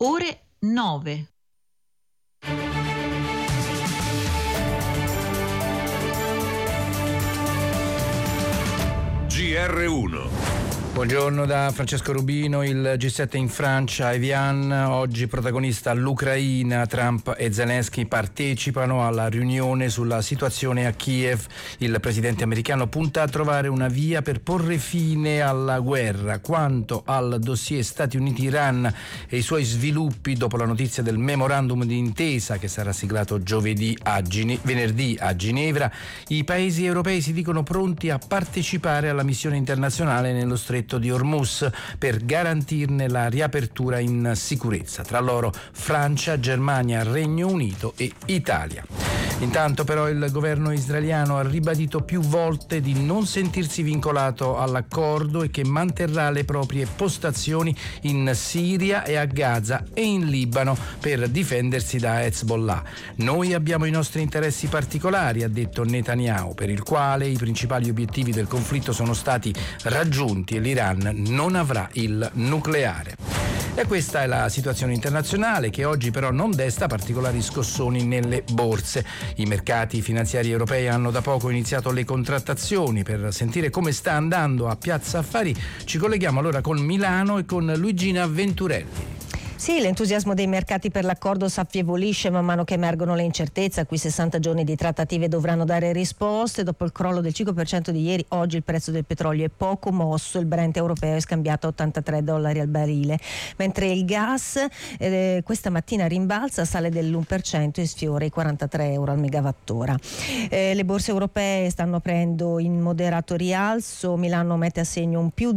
ore 9. GR1. Buongiorno da Francesco Rubino. Il G7 in Francia, Evian, oggi protagonista l'Ucraina. Trump e Zelensky partecipano alla riunione sulla situazione a Kiev. Il presidente americano punta a trovare una via per porre fine alla guerra. Quanto al dossier Stati Uniti-Iran e i suoi sviluppi dopo la notizia del memorandum di intesa che sarà siglato venerdì a Ginevra, i paesi europei si dicono pronti a partecipare alla missione internazionale nello Stretto di Hormuz per garantirne la riapertura in sicurezza. Tra loro Francia, Germania, Regno Unito e Italia. Intanto però il governo israeliano ha ribadito più volte di non sentirsi vincolato all'accordo e che manterrà le proprie postazioni in Siria e a Gaza e in Libano per difendersi da Hezbollah. Noi abbiamo i nostri interessi particolari, ha detto Netanyahu, per il quale i principali obiettivi del conflitto sono stati raggiunti e l'Iran non avrà il nucleare. E questa è la situazione internazionale, che oggi però non desta particolari scossoni nelle borse. I mercati finanziari europei hanno da poco iniziato le contrattazioni. Per sentire come sta andando a Piazza Affari ci colleghiamo allora con Milano e con Luigina Venturelli. Sì, l'entusiasmo dei mercati per l'accordo s'affievolisce man mano che emergono le incertezze. A cui 60 giorni di trattative dovranno dare risposte. Dopo il crollo del 5% di ieri, oggi il prezzo del petrolio è poco mosso. Il Brent europeo è scambiato a $83 al barile, mentre il gas questa mattina rimbalza, sale dell'1% e sfiora i €43 al megawattora. Le borse europee stanno aprendo in moderato rialzo. Milano mette a segno un più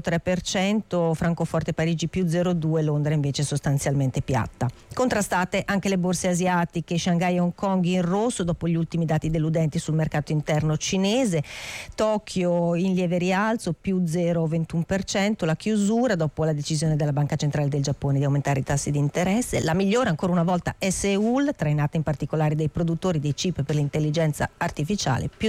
0,3%, Francoforte e Parigi più 0,2%, Londra invece sostanzialmente piatta. Contrastate anche le borse asiatiche, Shanghai e Hong Kong in rosso dopo gli ultimi dati deludenti sul mercato interno cinese, Tokyo in lieve rialzo più 0,21%, la chiusura dopo la decisione della Banca Centrale del Giappone di aumentare i tassi di interesse. La migliore ancora una volta è Seoul, trainata in particolare dai produttori dei chip per l'intelligenza artificiale, più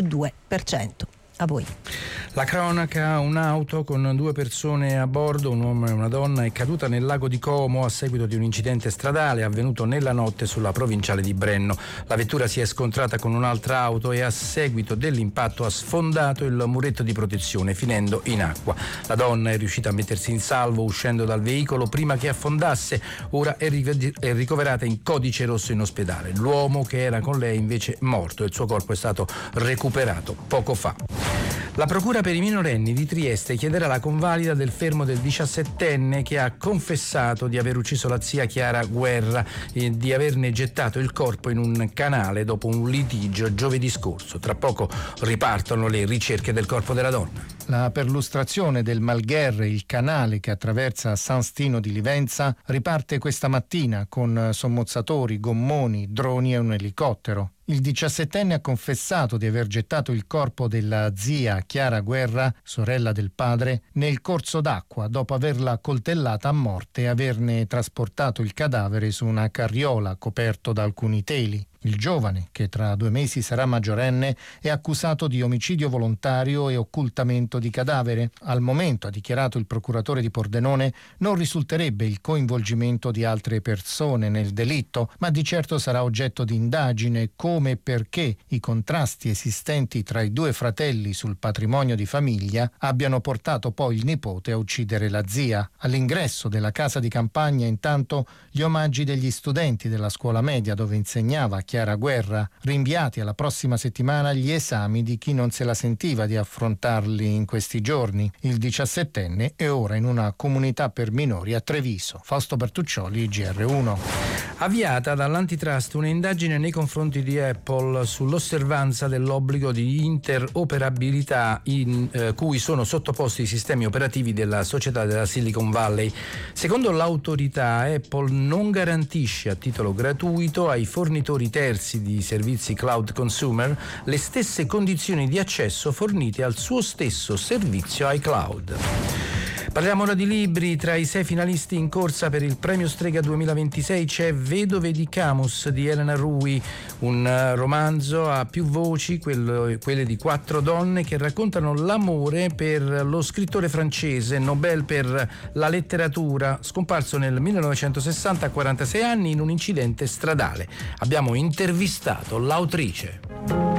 2%. A voi. La cronaca: un'auto con 2 persone a bordo, un uomo e una donna, è caduta nel lago di Como a seguito di un incidente stradale avvenuto nella notte sulla provinciale di Brenno. La vettura si è scontrata con un'altra auto e a seguito dell'impatto ha sfondato il muretto di protezione, finendo in acqua. La donna è riuscita a mettersi in salvo uscendo dal veicolo prima che affondasse. Ora è ricoverata in codice rosso in ospedale. L'uomo che era con lei invece è morto e il suo corpo è stato recuperato poco fa. La procura per i minorenni di Trieste chiederà la convalida del fermo del 17enne che ha confessato di aver ucciso la zia Chiara Guerra e di averne gettato il corpo in un canale dopo un litigio giovedì scorso. Tra poco ripartono le ricerche del corpo della donna. La perlustrazione del Malgherre, il canale che attraversa San Stino di Livenza, riparte questa mattina con sommozzatori, gommoni, droni e un elicottero. Il 17enne ha confessato di aver gettato il corpo della zia Chiara Guerra, sorella del padre, nel corso d'acqua dopo averla coltellata a morte e averne trasportato il cadavere su una carriola coperto da alcuni teli. Il giovane, che tra 2 mesi sarà maggiorenne, è accusato di omicidio volontario e occultamento di cadavere. Al momento, ha dichiarato il procuratore di Pordenone, non risulterebbe il coinvolgimento di altre persone nel delitto, ma di certo sarà oggetto di indagine come e perché i contrasti esistenti tra i 2 fratelli sul patrimonio di famiglia abbiano portato poi il nipote a uccidere la zia. All'ingresso della casa di campagna, intanto, gli omaggi degli studenti della scuola media dove insegnava Chiara Guerra, rinviati alla prossima settimana gli esami di chi non se la sentiva di affrontarli in questi giorni. Il 17enne è ora in una comunità per minori a Treviso. Fausto Bertuccioli, GR1. Avviata dall'antitrust un'indagine nei confronti di Apple sull'osservanza dell'obbligo di interoperabilità in cui sono sottoposti i sistemi operativi della società della Silicon Valley. Secondo l'autorità, Apple non garantisce a titolo gratuito ai fornitori terzi di servizi cloud consumer le stesse condizioni di accesso fornite al suo stesso servizio iCloud. Parliamo ora di libri. Tra i 6 finalisti in corsa per il premio Strega 2026 c'è Vedove di Camus di Elena Rui, un romanzo a più voci, quelle di 4 donne che raccontano l'amore per lo scrittore francese, Nobel per la letteratura, scomparso nel 1960 a 46 anni in un incidente stradale. Abbiamo intervistato l'autrice.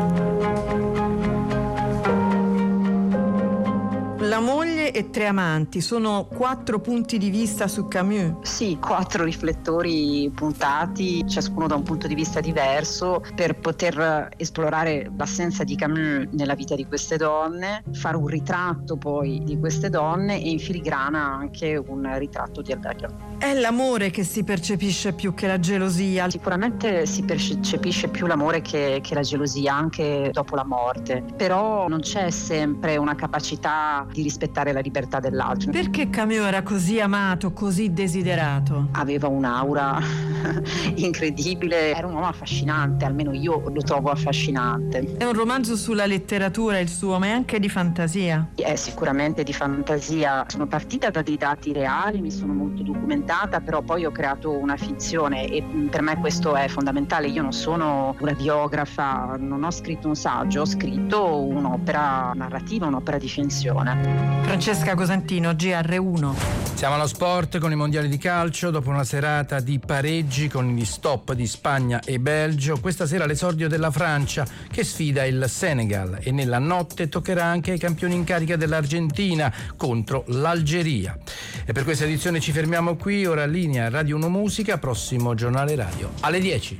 La moglie e 3 amanti, sono 4 punti di vista su Camus. Sì, 4 riflettori puntati, ciascuno da un punto di vista diverso, per poter esplorare l'assenza di Camus nella vita di queste donne, fare un ritratto poi di queste donne e in filigrana anche un ritratto di Adagio. È l'amore che si percepisce più che la gelosia. Sicuramente si percepisce più l'amore che la gelosia, anche dopo la morte, però non c'è sempre una capacità di rispettare la libertà dell'altro. Perché Camus era così amato, così desiderato? Aveva un'aura incredibile, era un uomo affascinante, almeno io lo trovo affascinante. È un romanzo sulla letteratura il suo, ma è anche di fantasia. È sicuramente di fantasia. Sono partita da dei dati reali, mi sono molto documentata, però poi ho creato una finzione e per me questo è fondamentale. Io non sono una biografa, non ho scritto un saggio, ho scritto un'opera narrativa, un'opera di finzione. Francesca Cosentino, GR1. Siamo allo sport con i mondiali di calcio. Dopo una serata di pareggi con gli stop di Spagna e Belgio, questa sera l'esordio della Francia che sfida il Senegal e nella notte toccherà anche ai campioni in carica dell'Argentina contro l'Algeria. E per questa edizione ci fermiamo qui. Ora linea Radio 1 Musica, prossimo giornale radio alle 10.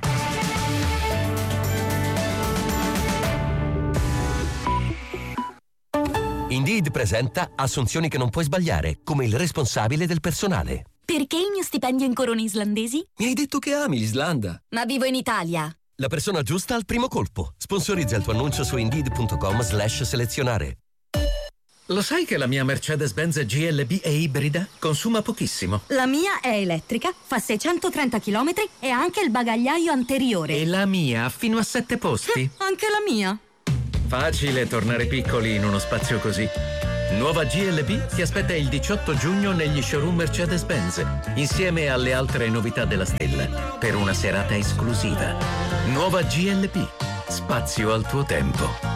Indeed presenta assunzioni che non puoi sbagliare, come il responsabile del personale. Perché il mio stipendio in corone islandesi? Mi hai detto che ami l'Islanda. Ma vivo in Italia. La persona giusta al primo colpo. Sponsorizza il tuo annuncio su Indeed.com/selezionare. Lo sai che la mia Mercedes-Benz GLB è ibrida? Consuma pochissimo. La mia è elettrica, fa 630 km e ha anche il bagagliaio anteriore. E la mia ha fino a 7 posti. Anche la mia. Facile tornare piccoli in uno spazio così. Nuova GLB ti aspetta il 18 giugno negli showroom Mercedes-Benz, insieme alle altre novità della stella, per una serata esclusiva. Nuova GLB, spazio al tuo tempo.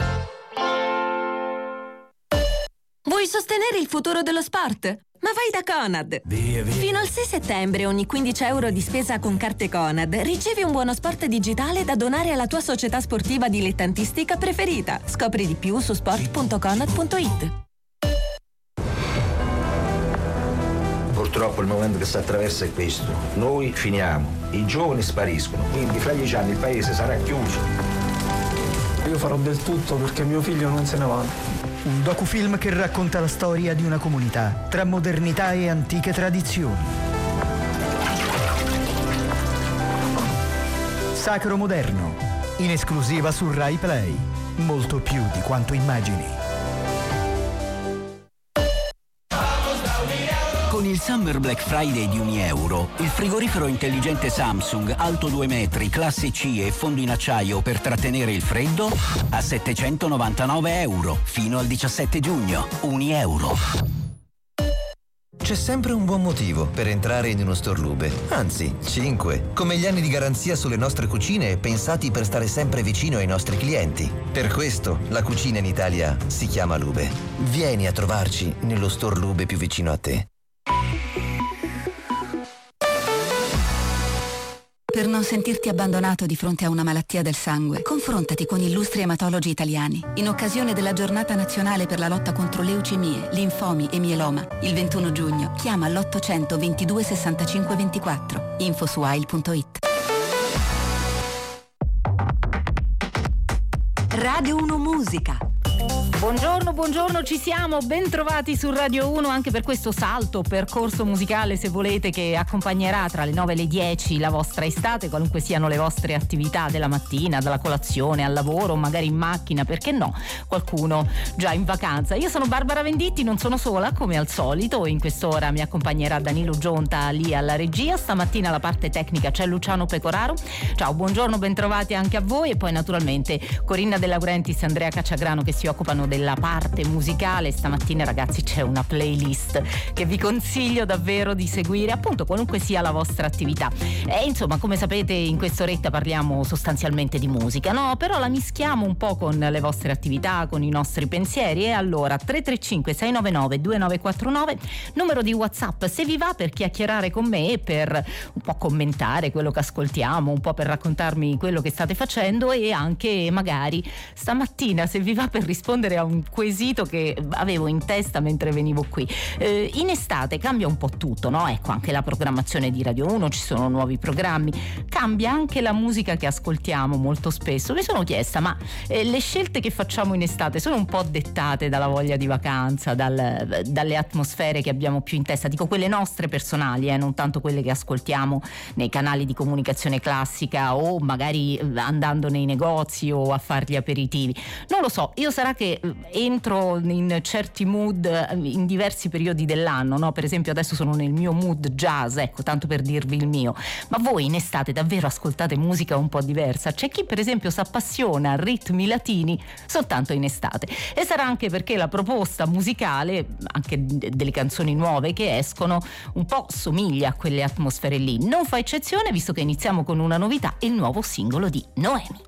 Vuoi sostenere il futuro dello sport? Ma vai da Conad! Fino al 6 settembre ogni 15 euro di spesa con carte Conad ricevi un buono sport digitale da donare alla tua società sportiva dilettantistica preferita. Scopri di più su sport.conad.it. Purtroppo il momento che si attraversa è questo. Noi finiamo, i giovani spariscono, quindi fra 10 anni il paese sarà chiuso. Io farò del tutto perché mio figlio non se ne vada. Un docufilm che racconta la storia di una comunità tra modernità e antiche tradizioni. Sacro Moderno, in esclusiva su Rai Play. Molto più di quanto immagini. Con il Summer Black Friday di €1, il frigorifero intelligente Samsung alto 2 metri, classe C e fondo in acciaio per trattenere il freddo a €799 fino al 17 giugno. €1. C'è sempre un buon motivo per entrare in uno store Lube, anzi 5, come gli anni di garanzia sulle nostre cucine pensati per stare sempre vicino ai nostri clienti. Per questo la cucina in Italia si chiama Lube. Vieni a trovarci nello store Lube più vicino a te. Per non sentirti abbandonato di fronte a una malattia del sangue, confrontati con illustri ematologi italiani. In occasione della giornata nazionale per la lotta contro leucemie, linfomi e mieloma, il 21 giugno, chiama l'800 22 65 24. Info su AIL.it. Radio 1 Musica. Buongiorno, ci siamo, ben trovati su Radio 1 anche per questo salto, percorso musicale se volete, che accompagnerà tra le 9 e le 10 la vostra estate, qualunque siano le vostre attività della mattina, dalla colazione al lavoro, magari in macchina, perché no, qualcuno già in vacanza. Io sono Barbara Venditti, non sono sola come al solito, in quest'ora mi accompagnerà Danilo Gionta lì alla regia, stamattina alla parte tecnica c'è Luciano Pecoraro. Ciao, buongiorno, ben trovati anche a voi, e poi naturalmente Corinna De Laurentiis e Andrea Cacciagrano che si occupano del della parte musicale, stamattina ragazzi c'è una playlist che vi consiglio davvero di seguire, appunto qualunque sia la vostra attività. E insomma, come sapete, in quest'oretta parliamo sostanzialmente di musica, no? Però la mischiamo un po' con le vostre attività, con i nostri pensieri. E allora 335 699 2949, numero di WhatsApp se vi va, per chiacchierare con me e per un po' commentare quello che ascoltiamo, un po' per raccontarmi quello che state facendo, e anche magari stamattina, se vi va, per rispondere a un quesito che avevo in testa mentre venivo qui. In estate cambia un po' tutto, no? Ecco, anche la programmazione di Radio 1, ci sono nuovi programmi, cambia anche la musica che ascoltiamo molto spesso. Mi sono chiesta, ma le scelte che facciamo in estate sono un po' dettate dalla voglia di vacanza, dalle atmosfere che abbiamo più in testa, dico quelle nostre personali, non tanto quelle che ascoltiamo nei canali di comunicazione classica o magari andando nei negozi o a fare gli aperitivi. Non lo so, io sarà che entro in certi mood in diversi periodi dell'anno, no? Per esempio adesso sono nel mio mood jazz, ecco, tanto per dirvi il mio. Ma voi in estate davvero ascoltate musica un po' diversa? C'è chi per esempio si appassiona a ritmi latini soltanto in estate, e sarà anche perché la proposta musicale, anche delle canzoni nuove che escono, un po' somiglia a quelle atmosfere lì. Non fa eccezione, visto che iniziamo con una novità, il nuovo singolo di Noemi.